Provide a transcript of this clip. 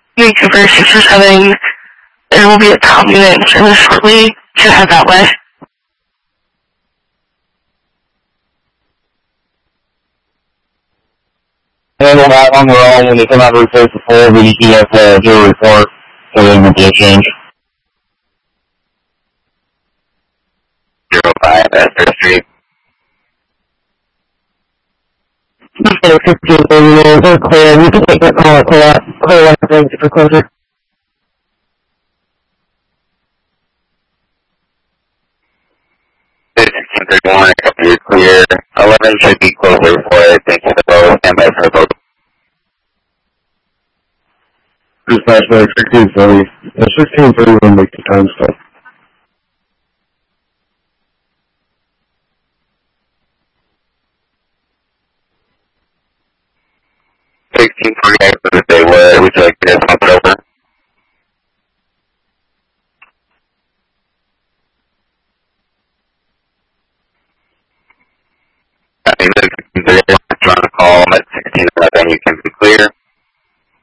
Thank you for 607. There will be a top unit in service shortly. Should head that way. Handle that on their own when they come out to replace the pole, the ETS do a report, so there will be a change. 05 at 3rd Street. Okay, 1530, we're clear. You can take that call at clear one things for closure. You're clear. 11 should be closer for it. Thank you for both. Stand by for both. Dispatch by 1630. 1631 make the time stop. For the day, where would you like to get pumped over? I mean, if you're trying to call at 1611, you can be clear.